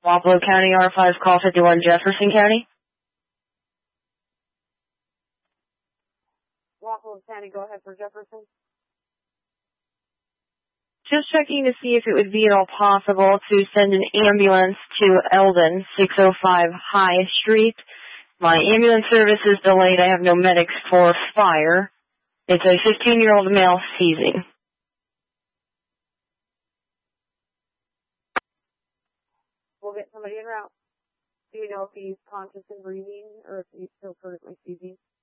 Wapello County, R5, call 51, Jefferson County. Wapello County, go ahead for Jefferson. Just checking to see if it would be at all possible to send an ambulance to Eldon, 605 High Street. My ambulance service is delayed. I have no medics for fire. It's a 15-year-old male seizing. We'll get somebody en route. Do you know if he's conscious and breathing or if he's still currently seizing?